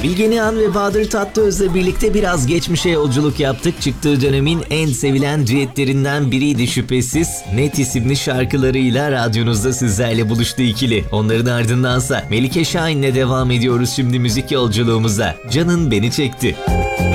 Bilge Nihan ve Bahadır Tatlıöz'le birlikte biraz geçmişe yolculuk yaptık. Çıktığı dönemin en sevilen düetlerinden biriydi şüphesiz. Net isimli şarkılarıyla radyonuzda sizlerle buluştu ikili. Onların ardındansa Melike Şahin'le devam ediyoruz şimdi müzik yolculuğumuza. Canın Beni Çekti.